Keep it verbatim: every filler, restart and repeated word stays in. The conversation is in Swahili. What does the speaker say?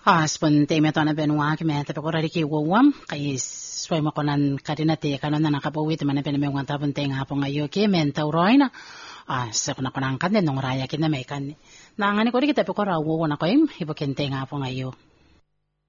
Ah, sponte me tona benua ke me te ko rari ki wawam kai swai mo konan kadina te kanon na kapawit man ben me wanta bun te nga po ngayo ke men tauroina. Ah, sa kuna kunang kan nong raya kina me kan. Na ngani ko ri kita pe ko rawo na ko im ibo kente nga po ngayo.